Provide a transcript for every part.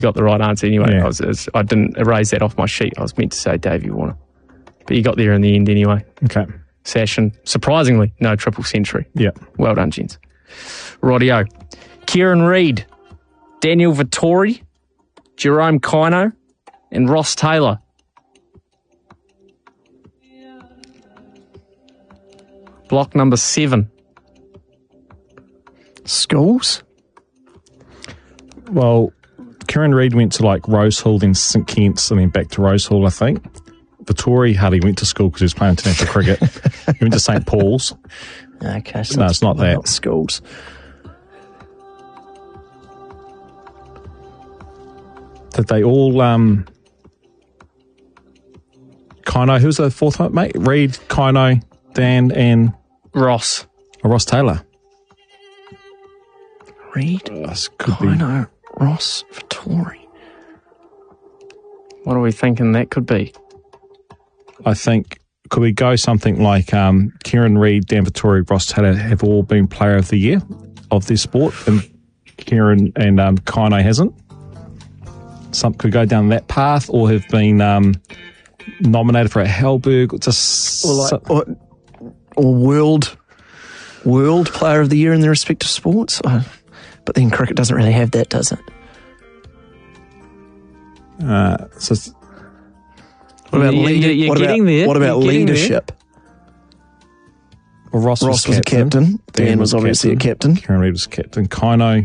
got the right answer anyway. Yeah. I didn't erase that off my sheet. I was meant to say Davey Warner. But you got there in the end anyway. Okay. Sashin, surprisingly, no triple century. Yeah. Well done, gents. Rightio. Kieran Reid, Daniel Vettori, Jerome Kino, and Ross Taylor. Block number 7. Schools? Well, Kieran Reid went to like Rose Hill, then St Kitts, and then back to Rose Hill, I think. Vettori hardly went to school because he was playing international cricket. He went to St Paul's. Okay, so No, it's not that. Not schools. Did they all... Kino, who's the fourth one, mate? Reid, Kino, Dan, and... Ross. Ross Taylor. Reid, Could be. Kino, Ross, Vettori. What are we thinking that could be? I think, could we go something like Kieran Reid, Dan Vettori, Ross Taylor have all been Player of the Year of their sport, and Kieran and Kino hasn't? Some could go down that path, or have been nominated for a Halberg. Just Or world player of the year in their respective sports. But then cricket doesn't really have that, does it? so What about You're getting there. What about You're getting leadership? well, Ross was a captain. Dan was obviously a captain. Kieran Reid was captain. Kino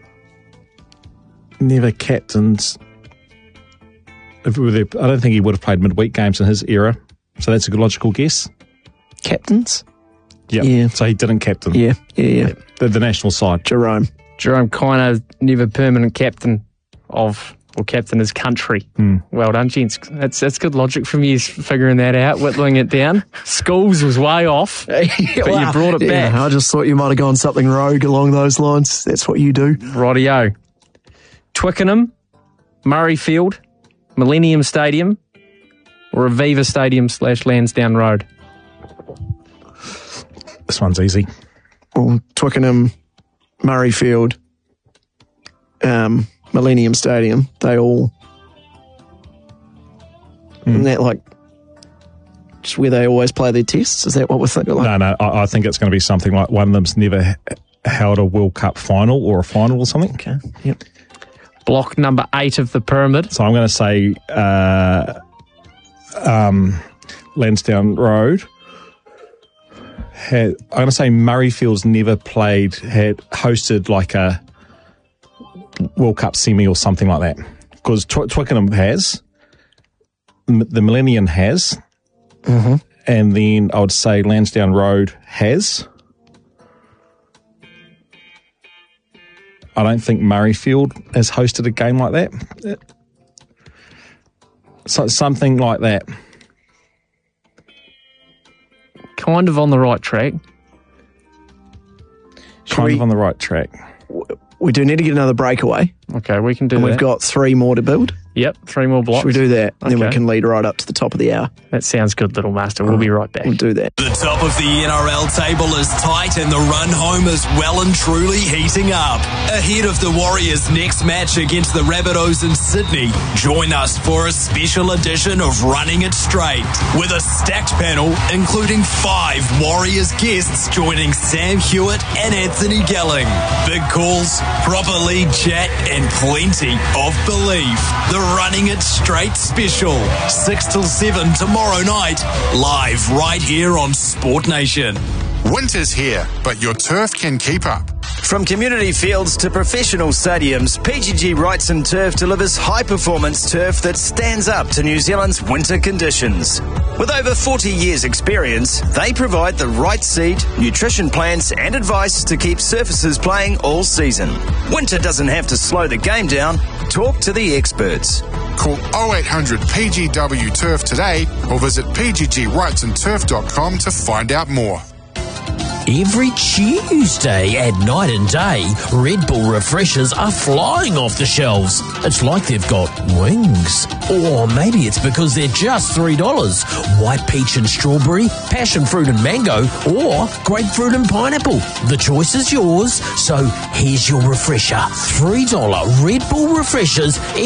never captains. I don't think he would have played midweek games in his era. So that's a good logical guess. Captains? Yep. Yeah. So he didn't captain. Yeah. The national side. Jerome Kino, never permanent captain captain his country. Well done, gents. That's good logic from you figuring that out, whittling it down. Schools was way off, but you brought it back. I just thought you might have gone something rogue along those lines. That's what you do. Rightio. Twickenham, Murrayfield, Millennium Stadium, or Aviva Stadium / Lansdowne Road? This one's easy. Well, Twickenham, Murrayfield, Millennium Stadium, they all... Isn't that like just where they always play their tests? Is that what we're thinking? Like? No, I think it's going to be something like one of them's never held a World Cup final or a final or something. Okay, yep. Block number 8 of the pyramid. So I'm going to say Lansdowne Road. I'm going to say Murrayfield's never hosted like a World Cup semi or something like that. Because Twickenham has, the Millennium has, and then I would say Lansdowne Road has. I don't think Murrayfield has hosted a game like that. So something like that. Kind of on the right track. Kind of on the right track. We do need to get another breakaway. Okay, we can do And that. we've got 3 more to build. Yep, 3 more blocks. Should we do that? And then we Okay. can lead right up to the top of the hour. That sounds good, little master. We'll be right back. We'll do that. The top of the NRL table is tight and the run home is well and truly heating up. Ahead of the Warriors' next match against the Rabbitohs in Sydney, join us for a special edition of Running It Straight with a stacked panel including 5 Warriors guests joining Sam Hewitt and Anthony Gelling. Big calls, proper lead chat and plenty of belief. The Running It Straight special, 6 till 7 tomorrow night, live right here on Sport Nation. Winter's here, but your turf can keep up. From community fields to professional stadiums, PGG Wrightson Turf delivers high-performance turf that stands up to New Zealand's winter conditions. With over 40 years' experience, they provide the right seed, nutrition plans and advice to keep surfaces playing all season. Winter doesn't have to slow the game down. Talk to the experts. Call 0800 PGW Turf today or visit pggwrightsonturf.com to find out more. Every Tuesday at Night and Day, Red Bull refreshers are flying off the shelves. It's like they've got wings. Or maybe it's because they're just $3. White peach and strawberry, passion fruit and mango, or grapefruit and pineapple. The choice is yours, so here's your refresher. $3 Red Bull refreshers